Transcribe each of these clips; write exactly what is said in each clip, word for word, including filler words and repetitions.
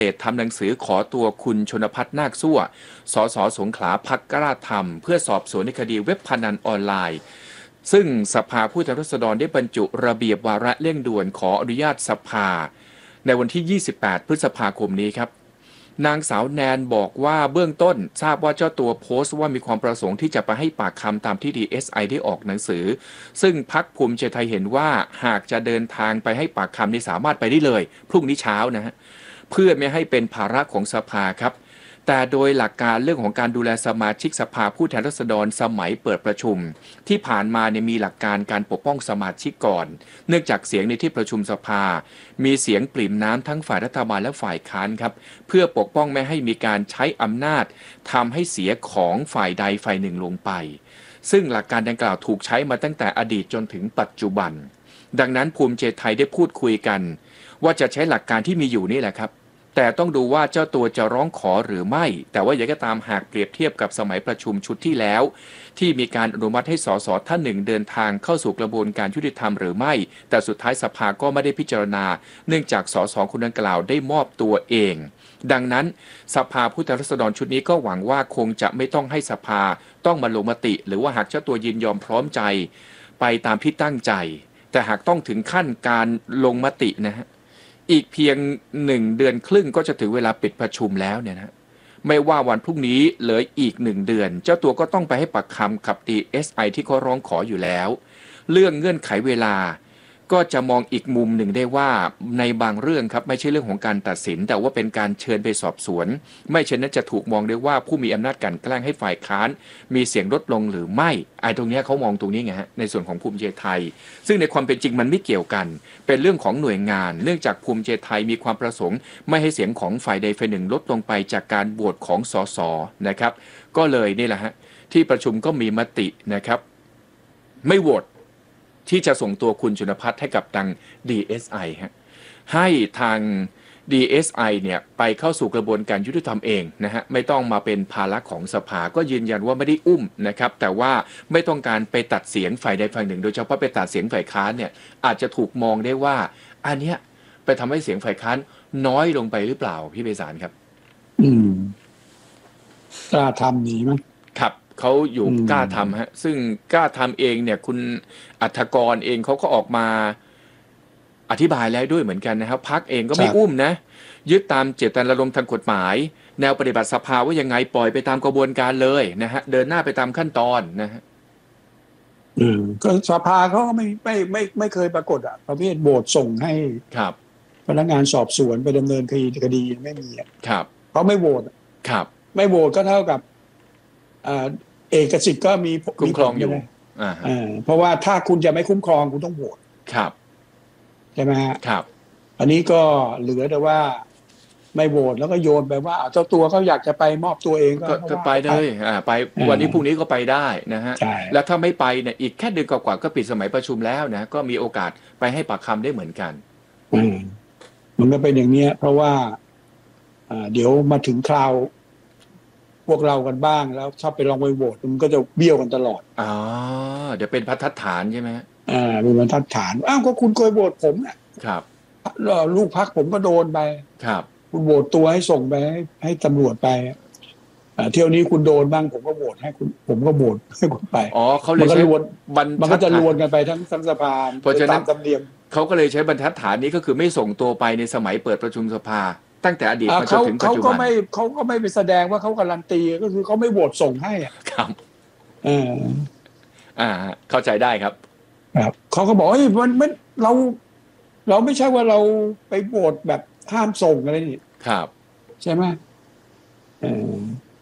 ทำหนังสือขอตัวคุณชนภัทรนาคสั่วสสสงขลาพรรคกล้าธรรมเพื่อสอบสวนในคดีเว็บพนันออนไลน์ซึ่งสภาผู้แทนราษฎรได้บรรจุระเบียบวาระเร่งด่วนขออนุญาตสภาในวันที่ยี่สิบแปดพฤษภาคมนี้ครับนางสาวแนนบอกว่าเบื้องต้นทราบว่าเจ้าตัวโพสต์ว่ามีความประสงค์ที่จะไปให้ปากคำตามที่ ดี เอส ไอ ได้ออกหนังสือซึ่งพรรคภูมิใจไทยเห็นว่าหากจะเดินทางไปให้ปากคำนี่สามารถไปได้เลยพรุ่งนี้เช้านะฮะเพื่อไม่ให้เป็นภาระของสภาครับแต่โดยหลักการเรื่องของการดูแลสมาชิกสภาผู้แทนราษฎรสมัยเปิดประชุมที่ผ่านมาเนี่ยมีหลักการการปกป้องสมาชิกก่อนเนื่องจากเสียงในที่ประชุมสภามีเสียงปริ่มน้ำทั้งฝ่ายรัฐบาลและฝ่ายค้านครับเพื่อปกป้องไม่ให้มีการใช้อำนาจทำให้เสียของฝ่ายใดฝ่ายหนึ่งลงไปซึ่งหลักการดังกล่าวถูกใช้มาตั้งแต่อดีตจนถึงปัจจุบันดังนั้นภูมิใจไทยได้พูดคุยกันว่าจะใช้หลักการที่มีอยู่นี่แหละครับแต่ต้องดูว่าเจ้าตัวจะร้องขอหรือไม่แต่ว่าอย่างก็ตามหากเปรียบเทียบกับสมัยประชุมชุดที่แล้วที่มีการอนุมัติให้สสท่านหนึ่งเดินทางเข้าสู่กระบวนการยุติธรรมหรือไม่แต่สุดท้ายสภาก็ไม่ได้พิจารณาเนื่องจากสสคนดังกล่าวได้มอบตัวเองดังนั้นสภาผู้แทนราษฎรชุดนี้ก็หวังว่าคงจะไม่ต้องให้สภาต้องมาลงมติหรือว่าหากเจ้าตัวยินยอมพร้อมใจไปตามที่ตั้งใจแต่หากต้องถึงขั้นการลงมตินะฮะอีกเพียงหนึ่งเดือนครึ่งก็จะถึงเวลาปิดประชุมแล้วเนี่ยนะไม่ว่าวันพรุ่งนี้เหลืออีกหนึ่งเดือนเจ้าตัวก็ต้องไปให้ปากคำกับ ดี เอส ไอ ที่เขาร้องขออยู่แล้วเรื่องเงื่อนไขเวลาก็จะมองอีกมุมหนึ่งได้ว่าในบางเรื่องครับไม่ใช่เรื่องของการตัดสินแต่ว่าเป็นการเชิญไปสอบสวนไม่เช่นนั้นจะถูกมองได้ว่าผู้มีอำนาจการแกล้งให้ฝ่ายค้านมีเสียงลดลงหรือไม่ไอ้ตรงนี้เขามองตรงนี้ไงฮะในส่วนของภูมิใจไทยซึ่งในความเป็นจริงมันไม่เกี่ยวกันเป็นเรื่องของหน่วยงานเนื่องจากภูมิใจไทยมีความประสงค์ไม่ให้เสียงของฝ่ายใดฝ่ายหนึ่งลดลงไปจากการโหวตของสสนะครับก็เลยนี่แหละฮะที่ประชุมก็มีมตินะครับไม่โหวตที่จะส่งตัวคุณชนภัทรให้กับทาง ดี เอส ไอ ฮะให้ทาง ดี เอส ไอ เนี่ยไปเข้าสู่กระบวนการยุติธรรมเองนะฮะไม่ต้องมาเป็นภาระของสภาก็ยืนยันว่าไม่ได้อุ้มนะครับแต่ว่าไม่ต้องการไปตัดเสียงฝ่ายใดฝ่ายหนึ่งโดยเฉพาะไปตัดเสียงฝ่ายค้านเนี่ยอาจจะถูกมองได้ว่าอันเนี้ยไปทำให้เสียงฝ่ายค้านน้อยลงไปหรือเปล่าพี่ไพศาลครับอืมกล้าทำนี้มั้ยครับเขาอยู่กล้าทำฮะซึ่งกล้าทำเองเนี่ยคุณอัฐกรเองเขาก็ออกมาอธิบายแล้วด้วยเหมือนกันนะครับพรรคเองก็ไม่อุ้มนะยึดตามเจตนารมณ์ทางกฎหมายแนวปฏิบัติสภาว่ายังไงปล่อยไปตามกระบวนการเลยนะฮะเดินหน้าไปตามขั้นตอนนะฮะอืมก็สภาเขาก็ไม่ไม่ไม่ไม่เคยปรากฏอ่ะประเภทโหวตส่งให้ครับพนักงานสอบสวนไปดำเนินคดีคดีไม่มีอ่ะครับเขาไม่โหวตครับไม่โหวตก็เท่ากับอ่าเอกสิทธิ์ก็มีคุ้มครองอยู่อ่าเพราะว่าถ้าคุณจะไม่คุ้มครองคุณต้องโหวตครับใช่ไหมฮะครับอันนี้ก็เหลือแต่ว่าไม่โหวตแล้วก็โยนไปว่าเจ้าตัวเขาอยากจะไปมอบตัวเองก็ไปเลยอ่าไปวันนี้พรุ่งนี้ก็ไปได้นะฮะแล้วถ้าไม่ไปเนี่ยอีกแค่เดือนกว่าๆก็ปิดสมัยประชุมแล้วนะก็มีโอกาสไปให้ปากคำได้เหมือนกันอืมมันก็เป็นอย่างนี้เพราะว่าอ่าเดี๋ยวมาถึงคราวพวกเรากันบ้างแล้วชอบไปลองไปโหวตมันก็จะเบี้ยวกันตลอดอ๋อเดี๋ยวเป็นบรรทัดฐานใช่ไหมอ่าเป็นบรรทัดฐานอ้าวก็คุณเคยโหวตผมอ่ะครับลูกพรรคผมก็โดนไปครับคุณโหวตตัวให้ส่งไปให้ให้ตำรวจไปอ่าเที่ยวนี้คุณโดนบ้างผมก็โหวตให้คุณผมก็โหวตให้คุณไปอ๋อเขาเลยใช้มันก็จะลวนกันไปทั้งทั้งสภาเพราะฉะนั้นตามธรรมเนียมเขาก็เลยใช้บรรทัดฐานนี้ก็คือไม่ส่งตัวไปในสมัยเปิดประชุมสภาตั้งแต่อดีตมาจนถึงปัจจุบันเขาก็ไม่เขาก็ไม่ไปแสดงว่าเขาการันตีก็คือเขาไม่โหวตส่งให้ครับเอออ่าเข้าใจได้ครับครับเขาก็บอกเฮ้ยมันมันเราเราไม่ใช่ว่าเราไปโหวตแบบห้ามส่งอะไรนี่ครับใช่ไหมเออ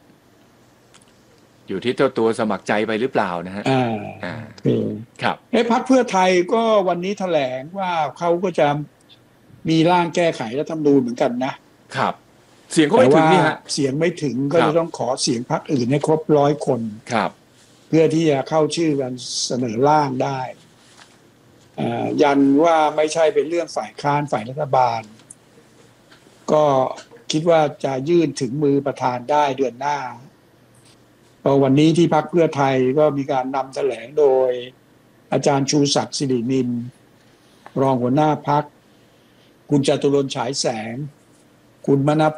อยู่ที่เจ้าตัวสมัครใจไปหรือเปล่านะฮะอ่าอ่าครับไอ้พรรคเพื่อไทยก็วันนี้แถลงว่าเขาก็จะมีร่างแก้ไขรัฐธรรมนูญเหมือนกันนะครับเสียงเขาไม่ถึงนี่ฮะเสียงไม่ถึงก็จะต้องขอเสียงพรรคอื่นให้ครบร้อยคนครับเพื่อที่จะเข้าชื่อกันเสนอร่างได้ยันว่าไม่ใช่เป็นเรื่องฝ่ายค้านฝ่ายรัฐบาลก็คิดว่าจะยื่นถึงมือประธานได้เดือนหน้าวันนี้ที่พรรคเพื่อไทยก็มีการนำแถลงโดยอาจารย์ชูศักดิ์สิรินินรองหัวหน้าพรรคคุณจตุรนต์ฉายแสงคุณมณ